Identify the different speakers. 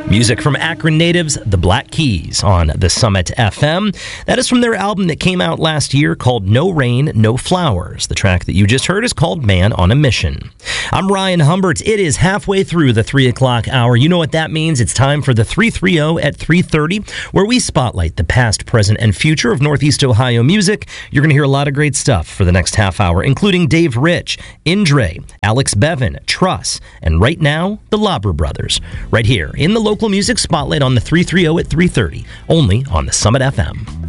Speaker 1: Music from Akron natives, the Black Keys, on the Summit FM. That is from their album that came out last year called No Rain, No Flowers. The track that you just heard is called Man on a Mission. I'm Ryan Humbert. It is halfway through the 3 o'clock hour. You know what that means. It's time for the 330 at 3:30, where we spotlight the past, present, and future of Northeast Ohio music. You're going to hear a lot of great stuff for the next half hour, including Dave Rich, Indre, Alex Bevan, Truss, and right now, the Labra Brothers. Right here in the local music spotlight on the 330 at 3:30, only on the Summit FM.